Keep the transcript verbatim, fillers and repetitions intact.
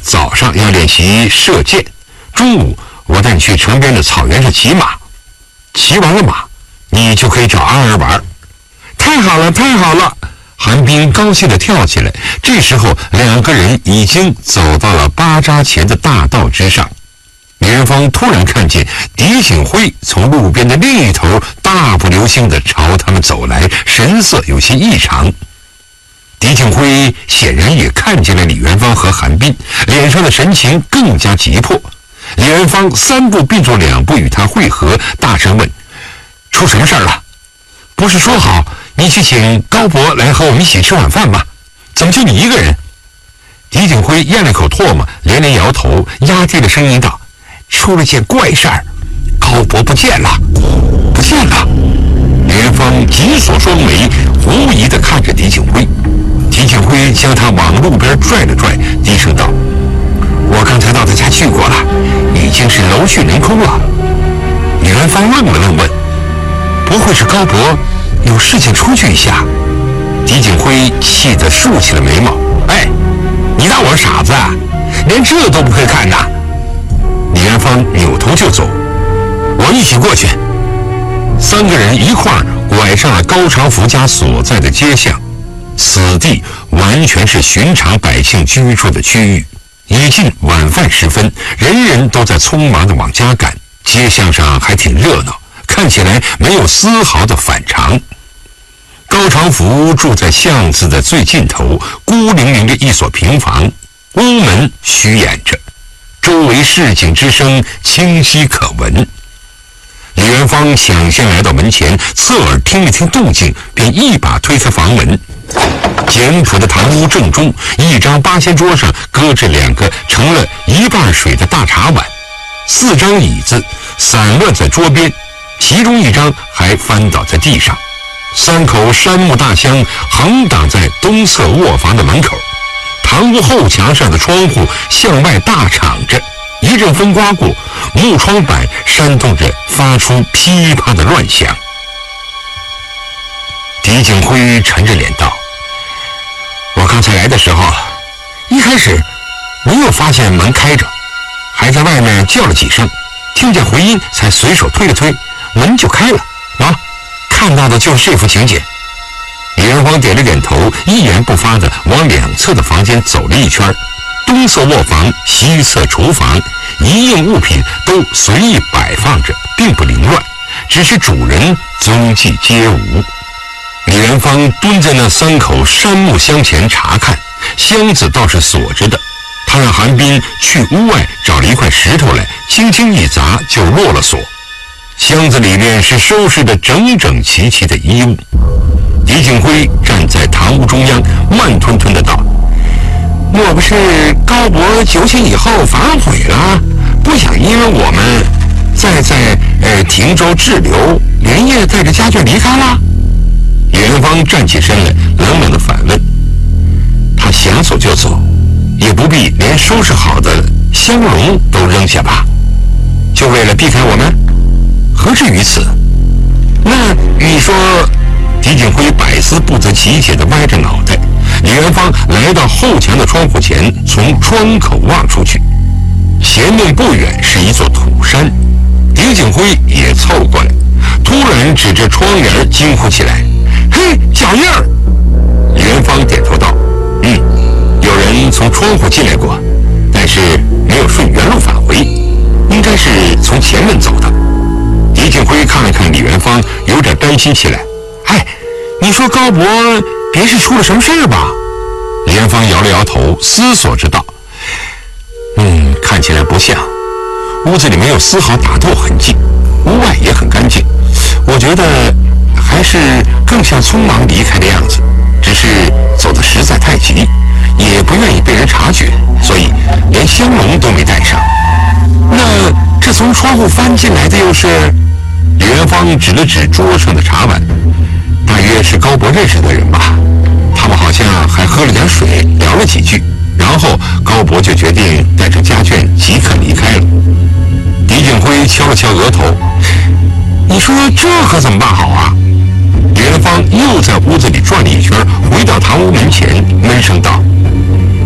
早上要练习射箭，中午我带你去城边的草原上骑马，骑完了马，你就可以找安儿玩。太好了，太好了！韩冰高兴地跳起来。这时候，两个人已经走到了巴扎前的大道之上。李元芳突然看见狄景辉从路边的另一头大步流星地朝他们走来，神色有些异常。狄景辉显然也看见了李元芳和韩冰，脸上的神情更加急迫。李元芳三步并作两步与他会合，大声问：“出什么事儿了？不是说好你去请高伯来和我们一起吃晚饭吗？怎么就你一个人？”狄景辉咽了口唾沫，连连摇头，压低了声音道：“出了件怪事儿，高伯不见了，不见了。”李元芳紧锁双眉，狐疑地看着狄景辉。狄景辉将他往路边拽了拽，低声道：“我刚才到他家去过了，已经是楼去人空了。”李元芳愣了愣，问：“不会是高伯有事情出去一下？”狄景辉气得竖起了眉毛：“哎，你当我是傻子啊？连这都不会看呐！”李元芳扭头就走：“我一起过去。”三个人一块儿拐上了高长福家所在的街巷。此地完全是寻常百姓居住的区域。已近晚饭时分，人人都在匆忙地往家赶，街巷上还挺热闹，看起来没有丝毫的反常。高长福住在巷子的最尽头，孤零零的一所平房，屋门虚掩着，周围市井之声清晰可闻。李元芳抢先来到门前，侧耳听了听动静，便一把推开房门。简朴的堂屋正中，一张八仙桌上搁着两个盛了一半水的大茶碗，四张椅子散乱在桌边，其中一张还翻倒在地上。三口杉木大箱横挡在东侧卧房的门口，堂屋后墙上的窗户向外大敞着，一阵风刮过，木窗板扇动着，发出噼啪的乱响。狄景辉沉着脸道：“我刚才来的时候，一开始没有发现门开着，还在外面叫了几声，听见回音才随手推了推，门就开了。啊，看到的就是这幅情景。”李元芳点了点头，一言不发地往两侧的房间走了一圈。东侧卧房、西侧厨房，一应物品都随意摆放着，并不凌乱，只是主人踪迹皆无。李元芳蹲在那三口杉木箱前查看，箱子倒是锁着的。他让韩冰去屋外找了一块石头来，轻轻一砸就落了锁。箱子里面是收拾的整整齐齐的衣物。狄景辉站在堂屋中央，慢吞吞地道：“莫不是高伯酒醒以后反悔了，不想因为我们再在呃亭州滞留，连夜带着家眷离开了？”李元芳站起身来，冷冷地反问：“他想走就走，也不必连收拾好的香笼都扔下吧？就为了避开我们？何至于此？那你说？”狄景辉百思不得其解地歪着脑袋。李元芳来到后墙的窗户前，从窗口望出去，前面不远是一座土山。狄景辉也凑过来，突然指着窗沿惊呼起来：“嘿，脚印儿！”李元芳点头道：“嗯，有人从窗户进来过，但是没有顺原路返回，应该是从前门走的。”狄景辉看了看李元芳，有点担心起来：“哎，你说高伯别是出了什么事儿吧？”李元芳摇了摇头，思索着道：“嗯，看起来不像。屋子里没有丝毫打斗痕迹，屋外也很干净。我觉得还是更像匆忙离开的样子，只是走得实在太急，也不愿意被人察觉，所以连香笼都没带上。那这从窗户翻进来的又是？”李元芳指了指桌上的茶碗：“大约是高伯认识的人吧，他们好像还喝了点水，聊了几句，然后高伯就决定带着家眷即刻离开了。”狄景辉敲了敲额头：“你说这可怎么办好啊？”李元芳又在屋子里转了一圈，回到堂屋门前，闷声道：“